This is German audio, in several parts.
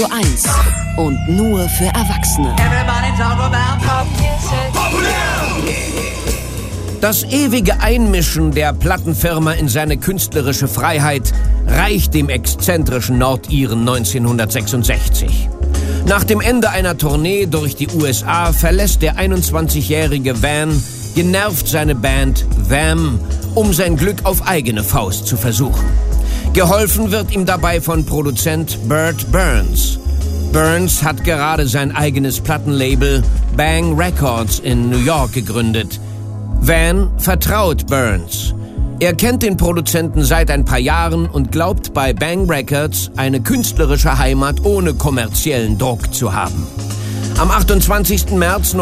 1 und nur für Erwachsene. Das ewige Einmischen der Plattenfirma in seine künstlerische Freiheit reicht dem exzentrischen Nordiren 1966. Nach dem Ende einer Tournee durch die USA verlässt der 21-jährige Van genervt seine Band Them, um sein Glück auf eigene Faust zu versuchen. Geholfen wird ihm dabei von Produzent Burt Burns. Burns hat gerade sein eigenes Plattenlabel Bang Records in New York gegründet. Van vertraut Burns. Er kennt den Produzenten seit ein paar Jahren und glaubt bei Bang Records eine künstlerische Heimat ohne kommerziellen Druck zu haben. Am 28. März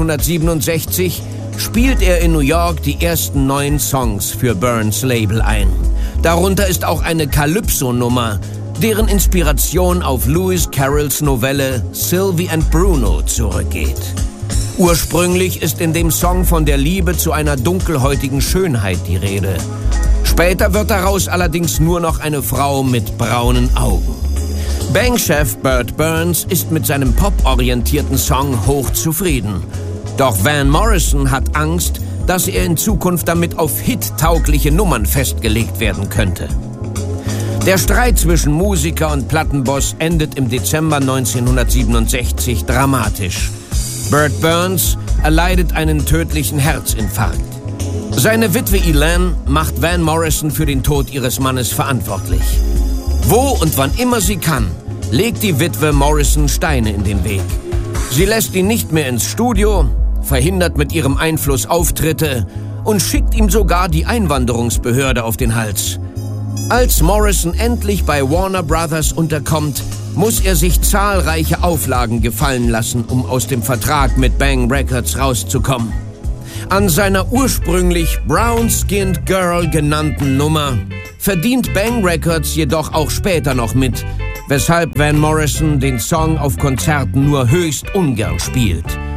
1967 spielt er in New York die ersten 9 Songs für Burns Label ein. Darunter ist auch eine Calypso-Nummer, deren Inspiration auf Lewis Carrolls Novelle Sylvie and Bruno zurückgeht. Ursprünglich ist in dem Song von der Liebe zu einer dunkelhäutigen Schönheit die Rede. Später wird daraus allerdings nur noch eine Frau mit braunen Augen. Bang-Chef Burt Burns ist mit seinem pop-orientierten Song hochzufrieden. Doch Van Morrison hat Angst, dass er in Zukunft damit auf hittaugliche Nummern festgelegt werden könnte. Der Streit zwischen Musiker und Plattenboss endet im Dezember 1967 dramatisch. Burt Burns erleidet einen tödlichen Herzinfarkt. Seine Witwe Elaine macht Van Morrison für den Tod ihres Mannes verantwortlich. Wo und wann immer sie kann, legt die Witwe Morrison Steine in den Weg. Sie lässt ihn nicht mehr ins Studio, verhindert mit ihrem Einfluss Auftritte und schickt ihm sogar die Einwanderungsbehörde auf den Hals. Als Morrison endlich bei Warner Brothers unterkommt, muss er sich zahlreiche Auflagen gefallen lassen, um aus dem Vertrag mit Bang Records rauszukommen. An seiner ursprünglich Brown-Skinned Girl genannten Nummer verdient Bang Records jedoch auch später noch mit, weshalb Van Morrison den Song auf Konzerten nur höchst ungern spielt.